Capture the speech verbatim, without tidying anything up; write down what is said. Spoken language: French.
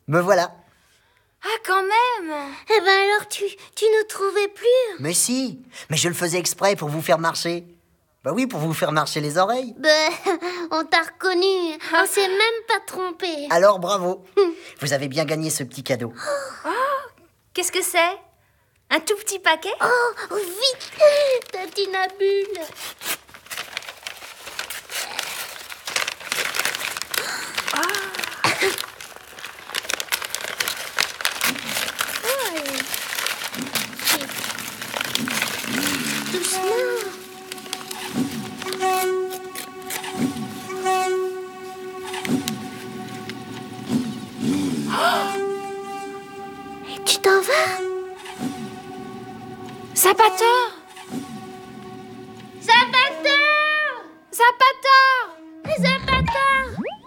Me voilà. Ah, quand même. Eh ben alors, tu, tu nous trouvais plus? Mais si, mais je le faisais exprès pour vous faire marcher. Bah oui, pour vous faire marcher les oreilles. Ben, on t'a reconnu. On s'est même pas trompé. Alors bravo. Vous avez bien gagné ce petit cadeau. Qu'est-ce que c'est? Un tout petit paquet? Oh, vite, ta tinabule. Doucement. Tu t'en vas? Zapateur!